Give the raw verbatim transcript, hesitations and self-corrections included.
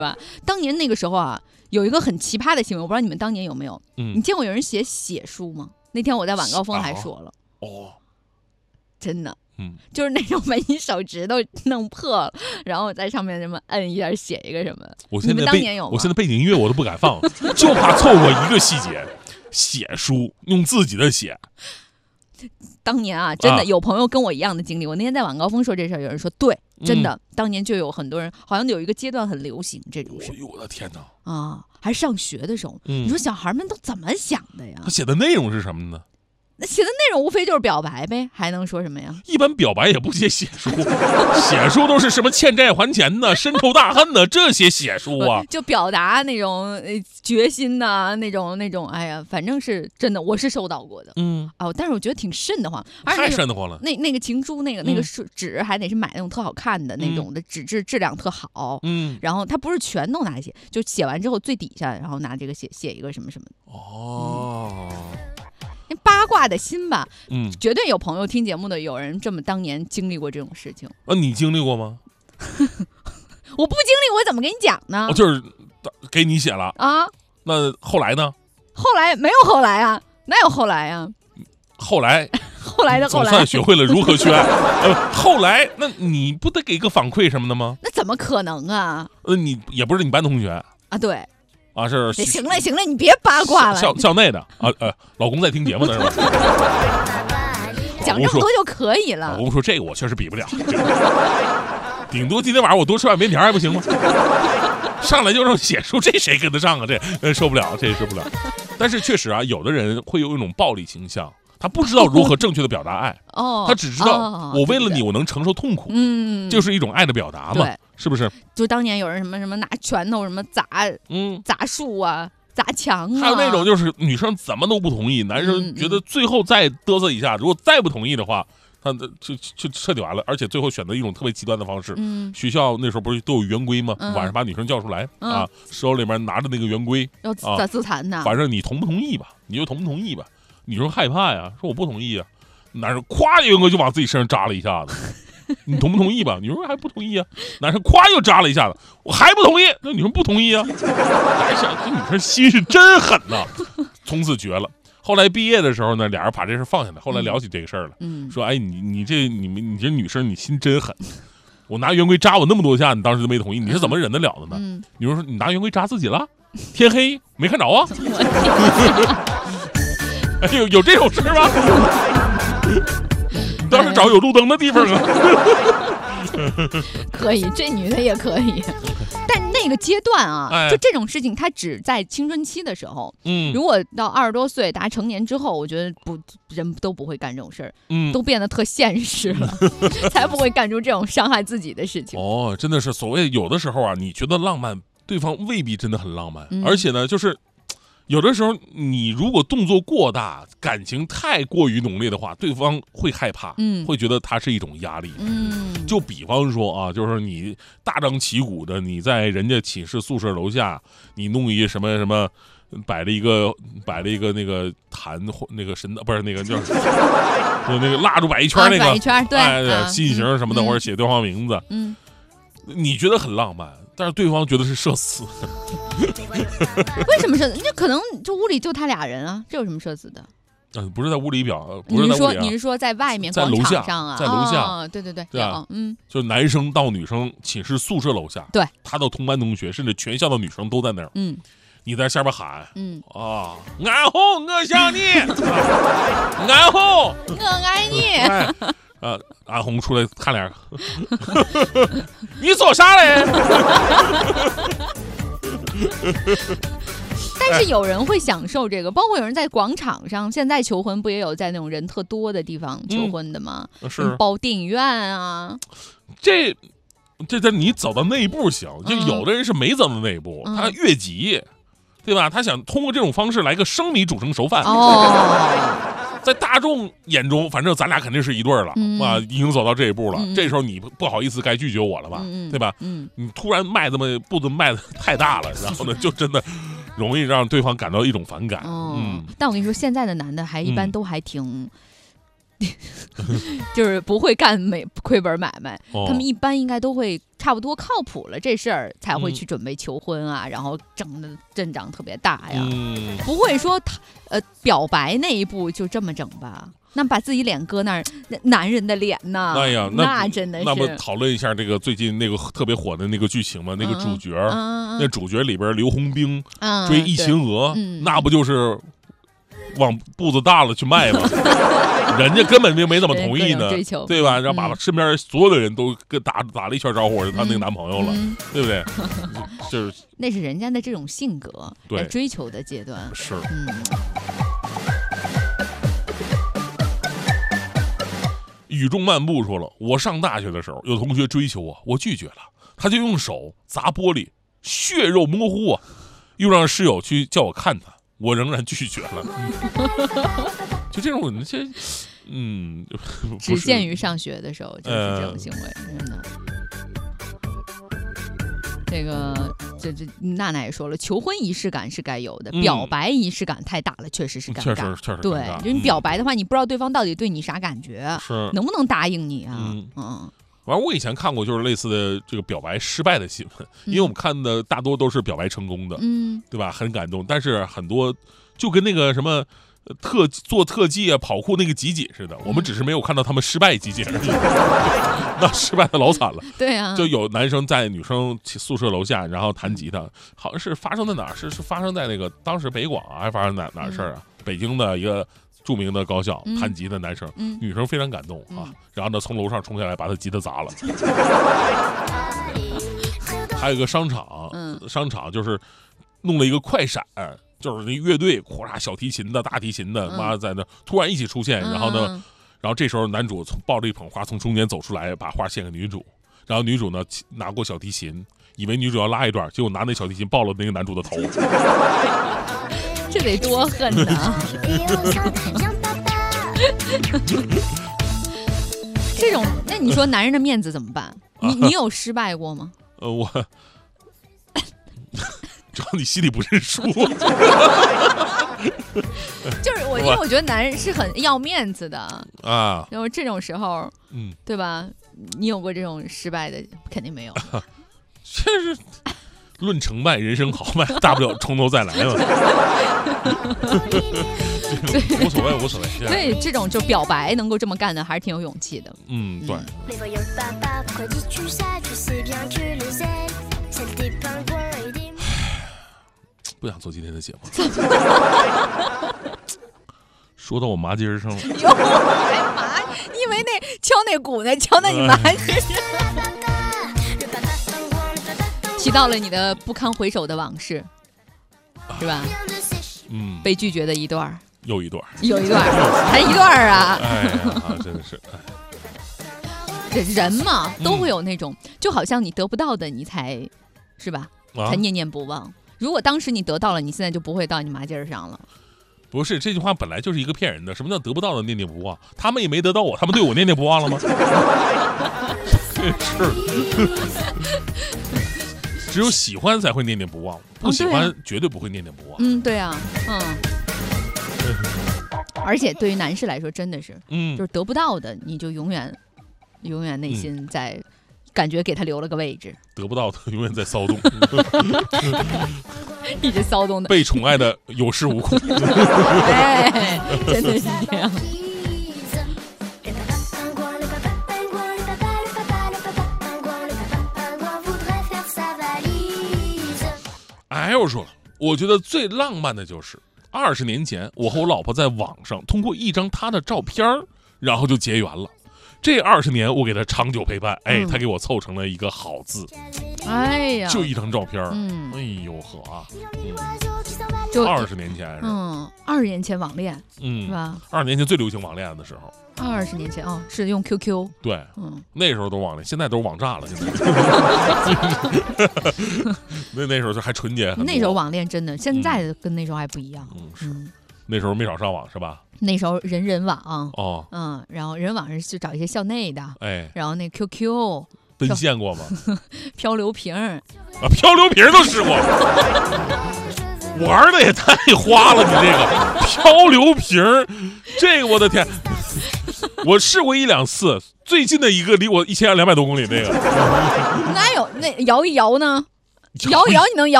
吧？当年那个时候啊，有一个很奇葩的新闻，我不知道你们当年有没有？嗯，你见过有人写血书吗？那天我在晚高峰还说了， 哦， 真的， 嗯， 就是那种把你手指头弄破了，然后在上面什么摁一下写一个什么。 我现在你们当年有吗？ 我现在背景音乐我都不敢放，就怕错过一个细节。写书用自己的血。 当年啊，真的有朋友跟我一样的经历。啊、我那天在晚高峰说这事儿，有人说对，真的，嗯、当年就有很多人，好像有一个阶段很流行这种事。 哎呦我的天哪！ 啊，还上学的时候，嗯、你说小孩们都怎么想的呀？ 他写的内容是什么呢？ 那写的内容无非就是表白呗，还能说什么呀？ 一般表白也不写血书，写书都是什么欠债还钱呢、深仇大恨呢，这些写书啊， 就表达那种、呃、决心呐、啊，那种那种，哎呀，反正是真的，我是收到过的，嗯，哦，但是我觉得挺瘆得慌，而且、那个、 太瘆得慌了。 那那个情书，那个、嗯、那个纸还得是买那种特好看的那种的纸质，质量特好，嗯，然后它不是全都拿写，就写完之后最底下，然后拿这个写写一个什么什么。哦。嗯八卦的心吧，嗯，绝对有朋友听节目的，有人这么当年经历过这种事情。 啊，你经历过吗？ 我不经历，我怎么跟你讲呢？ 我就是给你写了啊。 那后来呢？ 后来没有后来啊，哪有后来啊？ 后来， 后来的后来， 总算学会了如何去爱。呃，后来，那你不得给个反馈什么的吗？ 那怎么可能啊？ 呃，你也不是你班同学啊？对。 啊，是行了行了，你别八卦了。 校校内的啊，呃，老公在听节目呢是吧？ 讲这么多就可以了。 老公说这个我确实比不了，顶多今天晚上我多吃碗面条还不行吗？上来就让写书，这谁跟得上啊？这呃受不了，这也受不了。但是确实啊，有的人会有一种暴力倾向。他不知道如何正确的表达爱，哦，他只知道我为了你我能承受痛苦，嗯，就是一种爱的表达嘛，是不是？ 就当年有人什么什么拿拳头什么砸，嗯，砸树啊，砸墙啊， 还有那种就是女生怎么都不同意，男生觉得最后再嘚瑟一下，如果再不同意的话，他就就彻底完了，而且最后选择一种特别极端的方式。嗯，学校那时候不是都有圆规吗？嗯、晚上把女生叫出来、嗯、啊，手里面拿着那个圆规， 要咋自残呢？ 反正你同不同意吧，你就同不同意吧。女生害怕呀，说我不同意啊，男生咵圆规就往自己身上扎了一下子，你同不同意吧？女生还不同意啊，男生咵又扎了一下子，我还不同意，那女生不同意啊，哎呀，这女生心是真狠呐，从此绝了。后来毕业的时候呢，俩人把这事放下来，后来聊起这个事儿了，嗯，说哎你你这你们你这女生你心真狠，我拿圆规扎我那么多下，你当时都没同意，你是怎么忍得了的呢？嗯、女生说你拿圆规扎自己了，天黑没看着啊。哎呦，有这种事吗？当时找有路灯的地方啊。 可以，这女的也可以。但那个阶段啊，哎、就这种事情，它只在青春期的时候。嗯，如果到二十多岁达成年之后，我觉得不人都不会干这种事儿，嗯，都变得特现实了，才不会干出这种伤害自己的事情。 哦，真的是所谓有的时候啊，你觉得浪漫，对方未必真的很浪漫，嗯、而且呢，就是。有的时候，你如果动作过大，感情太过于浓烈的话，对方会害怕，嗯，会觉得它是一种压力，嗯。就比方说啊，就是你大张旗鼓的，你在人家寝室宿舍楼下，你弄一什么什么，摆了一个摆了一个那个坛，那个神的不是那个叫，就那个蜡烛摆一圈那个， 摆一圈，对， 哎，心形什么的，或者写对方名字，嗯，你觉得很浪漫。但是对方觉得是社死， 为什么社死？那可能就屋里就他俩人啊，这有什么社死的？ 嗯、呃，不是在屋里表，不是在屋里、啊、 你是说你是说在外面广场上啊？ 在楼下， 哦、对对对， 对啊，嗯，就男生到女生寝室宿舍楼下， 对， 他到同班同学，甚至全校的女生都在那儿，嗯，你在下边喊，嗯啊，安红，我想你，安红， 我爱你。 哎啊，安红出来看脸，你做啥嘞？ 但是有人会享受这个，包括有人在广场上，现在求婚不也有在那种人特多的地方求婚的吗？嗯、 是包电影院啊。 这这在你走到那一步行，就有的人是没走到那一步，嗯、他越级，对吧？他想通过这种方式来个生米煮成熟饭。哦。在大众眼中，反正咱俩肯定是一对了、嗯、啊，已经走到这一步了。嗯、这时候你不好意思该拒绝我了吧，嗯、对吧？嗯，你突然迈这么步子迈的太大了，然后呢，就真的容易让对方感到一种反感。哦、嗯， 但我跟你说，现在的男的还一般都还挺。嗯就是不会干美亏本买卖， 哦、 他们一般应该都会差不多靠谱了，这事儿才会去准备求婚啊，嗯、然后整的阵仗特别大呀， 嗯、 不会说呃表白那一步就这么整吧？那把自己脸搁那儿，男人的脸呐， 哎呀，那, 那真的是。 那么讨论一下这个最近那个特别火的那个剧情嘛，那个主角， 嗯、 那主角里边刘洪兵、 嗯、 追易秦娥， 嗯、 那不就是往步子大了去卖吗？人家根本就没怎么同意呢，对吧？然后把身边所有的人都跟打打了一圈招呼，是他那个男朋友了， 嗯、 对不对？就是那是人家的这种性格在追求的阶段， 是。 嗯。 雨中漫步说了，我上大学的时候，有同学追求我，我拒绝了，他就用手砸玻璃，血肉模糊啊，又让室友去叫我看他，我仍然拒绝了。就这种这，嗯， 只限于上学的时候就是这种行为，呃、真的。这个这这娜娜也说了，求婚仪式感是该有的，嗯、表白仪式感太大了，确实是尴尬。 确实确实对，就你表白的话，嗯、你不知道对方到底对你啥感觉， 是能不能答应你啊？ 嗯。 嗯完，我以前看过就是类似的这个表白失败的新闻，因为我们看的大多都是表白成功的， 嗯， 对吧？很感动，但是很多就跟那个什么。特做特技啊，跑酷那个集锦似的，我们只是没有看到他们失败集锦而已，那失败的老惨了。 对啊， 就有男生在女生宿舍楼下，然后弹吉他，好像是发生在哪儿？是是发生在那个当时北广啊，还发生哪哪事儿啊？嗯、北京的一个著名的高校，弹吉的男生， 嗯、 女生非常感动啊， 嗯、 然后呢从楼上冲下来把他吉他砸了。还有一个商场， 嗯、 商场就是弄了一个快闪。就是那乐队，咵嚓，小提琴的、大提琴的，妈、嗯、在那突然一起出现，然后呢，嗯、然后这时候男主从抱着一捧花从中间走出来，把花献给女主，然后女主呢拿过小提琴，以为女主要拉一段，结果拿那小提琴抱了那个男主的头， 这得多恨呐！这种，那你说男人的面子怎么办？你你有失败过吗？ 呃，我。只要你心里不认输， 就是我，因为我觉得男人是很要面子的啊。 然后这种时候， 嗯， 对吧？你有过这种失败的？肯定没有。 这是论成败，人生豪迈，大不了从头再来嘛。无所谓，无所谓。 所以这种就表白能够这么干的，还是挺有勇气的。 嗯，对。不想做今天的节目，说到我麻筋上了。 哟，还麻？你以为那敲那鼓呢？敲那你麻筋？提到了你的不堪回首的往事，是吧？ 嗯， 被拒绝的一段， 又一段， 有一段，还一段啊！ 哎呀，真的是。 这人嘛，都会有那种，嗯、就好像你得不到的，你才是吧？ 啊、 才念念不忘。如果当时你得到了，你现在就不会到你麻筋上了。 不是，这句话本来就是一个骗人的。什么叫得不到的念念不忘？他们也没得到我，他们对我念念不忘了吗？是，只有喜欢才会念念不忘，不喜欢绝对不会念念不忘。 嗯，对啊，嗯。而且对于男士来说，真的是， 嗯， 就是得不到的，你就永远、永远内心在。嗯感觉给他留了个位置， 得不到的永远在骚动， 一直骚动的， 被宠爱的有恃无恐。 哎，真的是这样。 哎，我说了，我觉得最浪漫的就是二十年前，我和我老婆在网上通过一张她的照片，然后就结缘了。这二十年我给他长久陪伴，哎，嗯、他给我凑成了一个好字， 哎呀， 就一张照片， 嗯， 哎呦呵啊，嗯，就二十年前是， 嗯，二十年前网恋， 嗯， 是吧？ 二十年前最流行网恋的时候， 二十年前哦，是用 Q Q， 对， 嗯， 那时候都网恋，现在都是网炸了，现在，那那时候就还纯洁， 那时候网恋真的，现在跟那时候还不一样， 嗯，是，嗯、那时候没少上网是吧？ 那时候人人网哦， 嗯，然后人网上去找一些校内的， 哎， 然后那 Q Q 奔现过吗？ 漂流瓶啊，漂流瓶都试过，玩的也太花了，你这个漂流瓶，这个我的天， 我试过一两次，最近的一个离我一千两百多公里那个。 哪有那摇一摇呢？摇一摇你能摇